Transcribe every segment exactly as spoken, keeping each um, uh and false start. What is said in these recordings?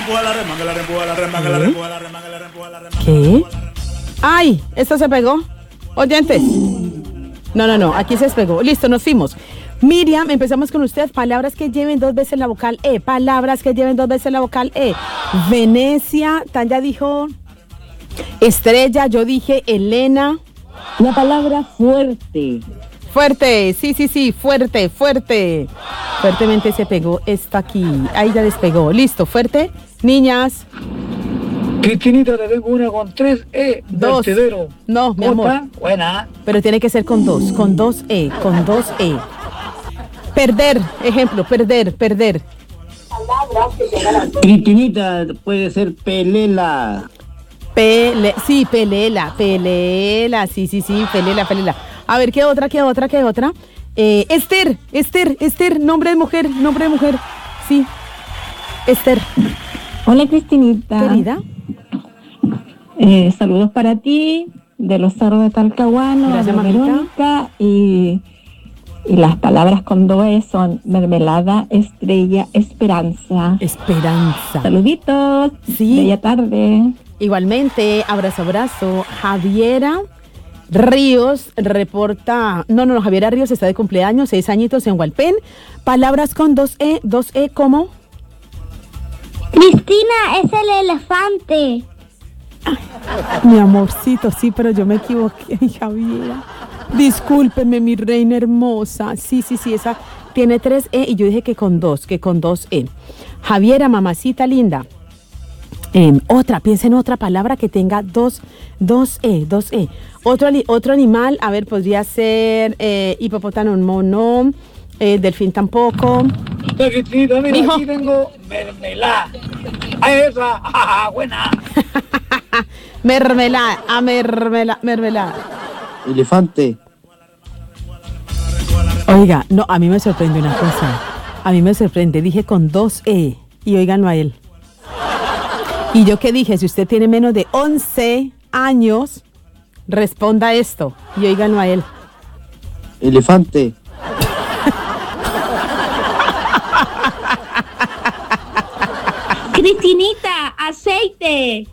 ¿Qué? ¡Ay! Esto se pegó. Oyentes. No, no, no. Aquí se despegó. Listo, nos fuimos. Miriam, empezamos con usted. Palabras que lleven dos veces la vocal E. Palabras que lleven dos veces la vocal E. Venecia. Tanya dijo Estrella. Yo dije Elena. La palabra fuerte. Fuerte. Sí, sí, sí. Fuerte, fuerte. Fuertemente se pegó esta aquí. Ahí ya despegó. Listo. Fuerte. Niñas. Cristinita, te tengo una con tres E. Dos. Vertedero. No, mi Otra, amor. buena. Pero tiene que ser con dos. Con dos E. Con dos E. Perder. Ejemplo. Perder. Perder. Cristinita, puede ser pelela. Pele, sí, pelela, pelela, sí, sí, sí, pelela, pelela. A ver, ¿qué otra, qué otra, qué otra? Eh, Esther, Esther, Esther, nombre de mujer, nombre de mujer, sí, Esther. Hola Cristinita. Querida. Eh, saludos para ti, de los cerros de Talcahuano, Gracias, de mamita. Verónica, y, y las palabras con dos E son mermelada, estrella, esperanza. Esperanza. Saluditos. Sí. Bella tarde. Igualmente, abrazo, abrazo. Javiera Ríos reporta, no, no, no, Javiera Ríos está de cumpleaños, seis añitos en Hualpén. Palabras con dos E, dos E, ¿cómo? Cristina, es el elefante. Mi amorcito, sí, pero yo me equivoqué, Javiera. Discúlpeme, mi reina hermosa. Sí, sí, sí, esa tiene tres E y yo dije que con dos, que con dos E. Javiera, mamacita linda. Eh, otra, piensa en otra palabra que tenga dos, dos E, dos E. Otro, otro animal, a ver, podría ser eh, hipopótamo, mono, eh, delfín tampoco. Mira, Cristinita, mira, Mijo. aquí tengo mermelada. A esa, jaja, buena. Mermelada, a mermelada, mermelada. Elefante. Oiga, no, a mí me sorprende una cosa. A mí me sorprende, dije con dos E y óiganlo a él. Y yo qué dije, si usted tiene menos de once años, responda esto y óiganlo a él. Elefante. Cristinita, aceite.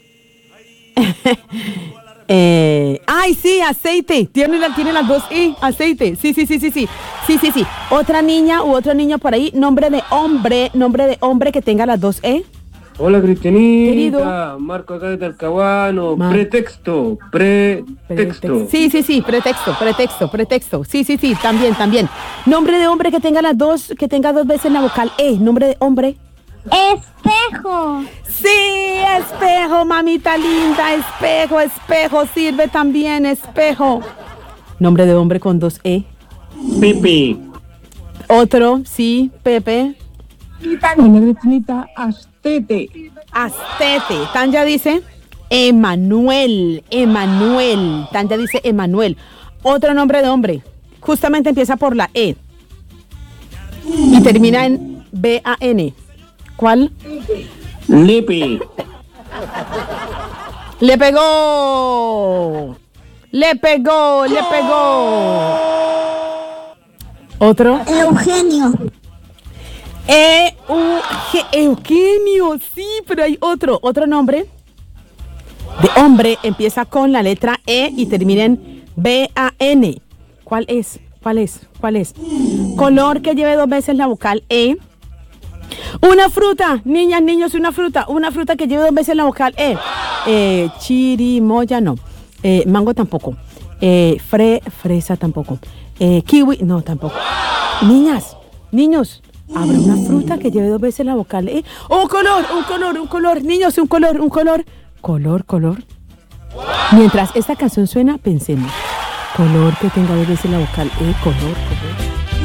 Eh, ay, sí, aceite. Tiene, la, tiene las dos I, aceite. Sí, sí, sí, sí, sí. Sí, sí, sí. Otra niña u otro niño por ahí, nombre de hombre, nombre de hombre que tenga las dos E. Hola Cristinita, Querido. Marco acá de Talcahuano, Mar- pretexto, pretexto. Sí, sí, sí, pretexto, pretexto, pretexto. Sí, sí, sí, también, también. Nombre de hombre que tenga las dos, que tenga dos veces la vocal E. Nombre de hombre. Espejo. Sí, espejo, mamita linda, espejo, espejo, sirve también, espejo. Nombre de hombre con dos E. Pepe. Otro, sí, Pepe. Hola Cristinita, astete. Astete. Tanya dice Emanuel, Emanuel. Tanya dice Emanuel. Otro nombre de hombre. Justamente empieza por la E. Y termina en B A N. ¿Cuál? Lepe. Le pegó. Le pegó, le pegó. Otro. Eugenio. E Euge- Eugenio, sí, pero hay otro, otro nombre de hombre, empieza con la letra E y termina en B A N. ¿Cuál es? ¿Cuál es? ¿Cuál es? Color que lleve dos veces la vocal E. Una fruta, niñas, niños, una fruta, una fruta que lleve dos veces la vocal E. Eh, chirimoya, no. Eh, mango tampoco. Eh, fre, fresa tampoco. Eh, kiwi, no, tampoco. Niñas, niños. Habrá una fruta que lleve dos veces la vocal E. Un color, un color, un color. Niños, un color, un color. Color, color. Mientras esta canción suena, pensemos. Color que tenga dos veces la vocal E. Color, color.